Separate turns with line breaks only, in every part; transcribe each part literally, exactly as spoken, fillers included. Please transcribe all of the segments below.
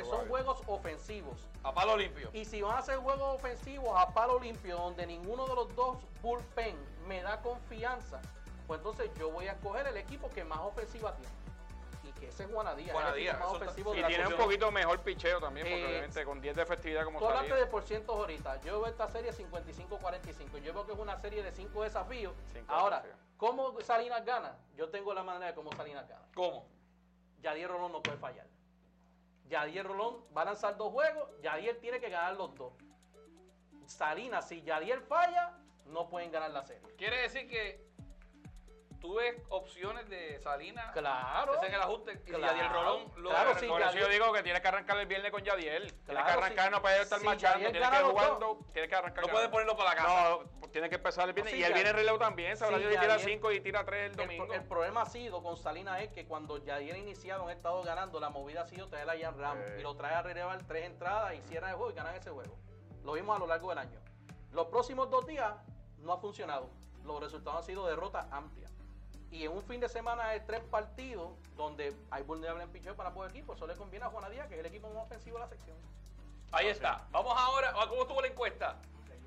son juegos ofensivos.
A palo limpio.
Y si van a ser juegos ofensivos a palo limpio, donde ninguno de los dos bullpen me da confianza, pues entonces yo voy a escoger el equipo que más ofensiva tiene. Y que ese es Juana Díaz.
Juana
el
Díaz,
más
eso
ofensivo
está-
de
Y
la
tiene un
asociación.
poquito mejor picheo también, porque
Eh,
obviamente con diez de efectividad como
Tú hablaste
salida.
de por cientos ahorita. Yo veo esta serie cincuenta y cinco a cuarenta y cinco. Yo veo que es una serie de cinco desafíos.
Cinco
Ahora,
desafíos.
¿cómo Salinas gana? Yo tengo la manera de cómo Salinas gana.
¿Cómo?
Yadier Rolón no puede fallar. Yadier Rolón va a lanzar dos juegos. Yadier tiene que ganar los dos. Salinas, si Yadier falla, no pueden ganar la serie.
Quiere decir que tú ves opciones de Salinas.
Claro.
Te hacen el ajuste y
Claro.
Yadier Rolón lo
Claro,
gana.
sí,
Por eso
Yadier-
yo digo que tiene que arrancar el viernes con Yadiel. Tiene
Claro,
que arrancar,
sí.
no puede estar
Si
machando,
Yadier
tiene
gana
que
los
jugando, tiene que arrancar.
No puede ponerlo para la casa.
No, tiene que empezar el viernes.
No, sí,
y él
Yadier-
viene en relevo también. Sabrá
Sí,
si tira
Yadier-
cinco y tira tres el
El,
domingo.
pro- el problema ha sido con Salinas es que cuando Yadier iniciado han estado ganando, la movida ha sido traer a Ian Ramos
Sí.
y lo trae a relevar tres entradas y cierran el juego y ganan ese juego. Lo vimos a lo largo del año. Los próximos dos días no ha funcionado. Los resultados han sido derrotas amplias. Y en un fin de semana de tres partidos donde hay vulnerable en picheo para ambos equipos, eso le conviene a Juana Díaz, que es el equipo más ofensivo de la sección.
Ahí está. Vamos ahora. ¿Cómo estuvo la encuesta?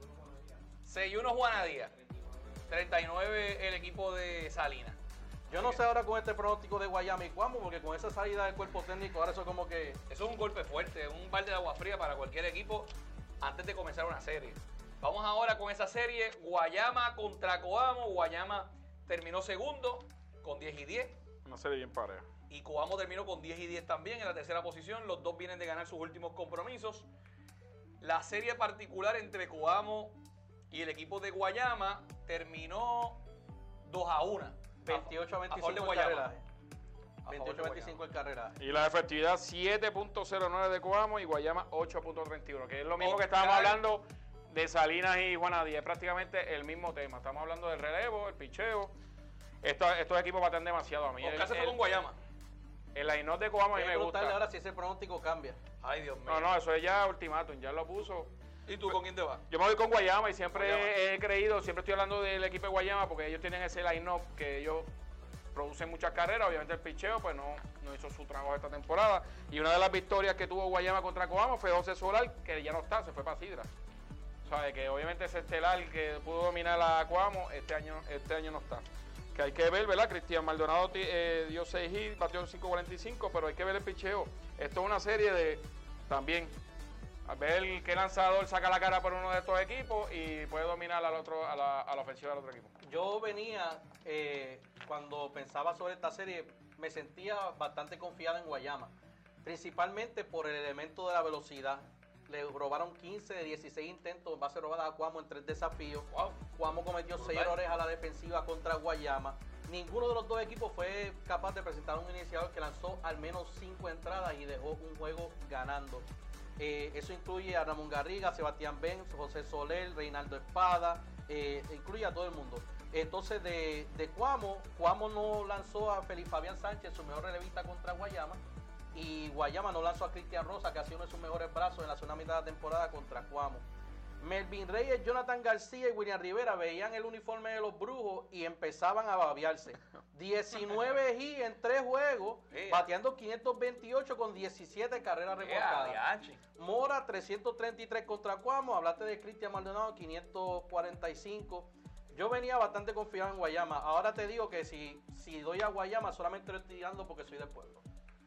seis uno Juana Díaz. treinta y nueve el equipo de Salinas.
Yo no sé ahora con este pronóstico de Guayama y Cuamo, porque con esa salida del cuerpo técnico, ahora eso como que...
Eso es un golpe fuerte, un balde de agua fría para cualquier equipo antes de comenzar una serie. Vamos ahora con esa serie, Guayama contra Coamo. Guayama terminó segundo con diez y diez.
Una serie bien pareja.
Y Coamo terminó con diez y diez también en la tercera posición. Los dos vienen de ganar sus últimos compromisos. La serie particular entre Coamo y el equipo de Guayama terminó dos a uno.
veintiocho a
favor
veinticinco
de
el
Guayama.
carreraje.
A favor
veintiocho
de
a veinticinco el carreraje.
Y la efectividad siete punto cero nueve de Coamo y Guayama ocho punto treinta y uno, que es lo mismo que
Oscar-
estábamos hablando de Salinas y Juana Díaz, es prácticamente el mismo tema. Estamos hablando del relevo, el picheo. Estos, estos equipos baten demasiado a mí.
Oscar
El-
se fue
el-
con Guayama.
El line-up de Coamo a mí
Hay
me
que preguntarle
gusta.
ahora si ese pronóstico cambia.
Ay, Dios mío.
No, no, eso es ya ultimátum, ya lo puso.
¿Y tú con quién te vas?
Yo me voy con Guayama y siempre
Guayama.
he creído, siempre estoy hablando del equipo de Guayama porque ellos tienen ese line-up que ellos producen muchas carreras. Obviamente el picheo pues no, no hizo su trabajo esta temporada. Y una de las victorias que tuvo Guayama contra Coamo fue José Solar, que ya no está, se fue para Sidra. O sea, que obviamente ese estelar que pudo dominar a Coamo, este año, este año no está. Que hay que ver, ¿verdad? Cristian Maldonado eh, dio seis hits, batió cinco cuarenta y cinco, pero hay que ver el picheo. Esto es una serie de también a ver qué lanzador saca la cara por uno de estos equipos y puede dominar al otro, a la, a la ofensiva del otro equipo.
Yo venía, eh, cuando pensaba sobre esta serie, me sentía bastante confiada en Guayama, principalmente por el elemento de la velocidad. Le robaron quince de dieciséis intentos en base robada a Cuamo en tres desafíos.
Wow.
Cuamo cometió
Brutal.
seis errores a la defensiva contra Guayama. Ninguno de los dos equipos fue capaz de presentar un iniciador que lanzó al menos cinco entradas y dejó un juego ganando. Eh, eso incluye a Ramón Garriga, Sebastián Benz, José Soler, Reinaldo Espada, eh, incluye a todo el mundo. Entonces de, de Cuamo, Cuamo no lanzó a Felipe Fabián Sánchez, su mejor relevista contra Guayama, y Guayama no lanzó a Cristian Rosa, que ha sido uno de sus mejores brazos en la segunda mitad de la temporada contra Cuamo. Melvin Reyes, Jonathan García y William Rivera veían el uniforme de los Brujos y empezaban a babearse. diecinueve hits en tres juegos,
Yeah.
bateando quinientos veintiocho con diecisiete carreras reportadas.
Yeah, diache.
Mora, trescientos treinta y tres contra Cuamo. Hablaste de Cristian Maldonado, quinientos cuarenta y cinco. Yo venía bastante confiado en Guayama. Ahora te digo que si, si doy a Guayama, solamente lo estoy dando porque soy del pueblo.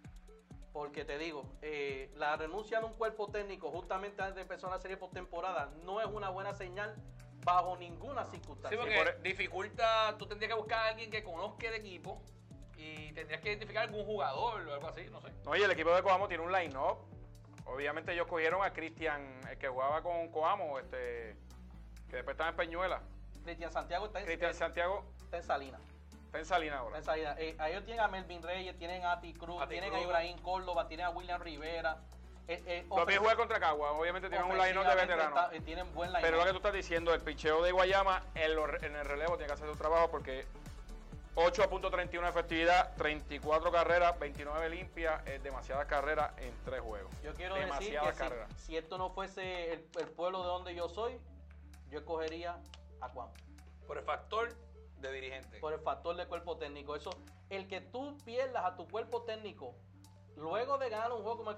Porque te digo, eh, la renuncia de un cuerpo técnico justamente antes de empezar la serie postemporada no es una buena señal bajo ninguna
Sí,
circunstancia.
porque
por- e-
dificulta, tú tendrías que buscar a alguien que conozca el equipo y tendrías que identificar algún jugador o algo así, no sé.
No, y el equipo de Coamo tiene un line-up. Obviamente ellos cogieron a Cristian, el que jugaba con Coamo, este, que después estaba en Peñuela.
Cristian Santiago está en,
Cristian Santiago
está en Salinas.
está en Salinas ahora.
En Salinas. Eh, a ellos tienen a Melvin Reyes, tienen a Ati Cruz,
Ati
tienen
Cruz.
a Ibrahim Córdoba, tienen a William Rivera. Eh, eh,
Los vi
ofensi-
jugar contra Cagua, obviamente tienen un line-up de
ofensivamente
veteranos.
está- eh, tienen buen line
Pero lo que tú estás diciendo, el picheo de Guayama en, lo- en el relevo tiene que hacer su trabajo porque ocho punto treinta y uno de efectividad, treinta y cuatro carreras, veintinueve limpias, es demasiadas carreras en tres juegos.
Yo quiero decir
demasiadas
que
carreras.
si, si esto no fuese el, el pueblo de donde yo soy, yo escogería a Cuamo.
Por el factor de dirigente.
Por el factor de cuerpo técnico. Eso, el que tú pierdas a tu cuerpo técnico luego de ganar un juego como el